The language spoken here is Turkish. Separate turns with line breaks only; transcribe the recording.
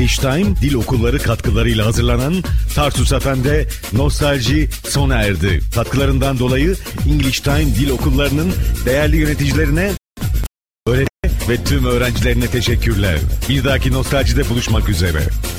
English Time dil okulları katkılarıyla hazırlanan Tarsus FM'de nostalji sona erdi. Katkılarından dolayı English Time dil okullarının değerli yöneticilerine, öğretmen ve tüm öğrencilerine teşekkürler. Bir dahaki nostaljide buluşmak üzere.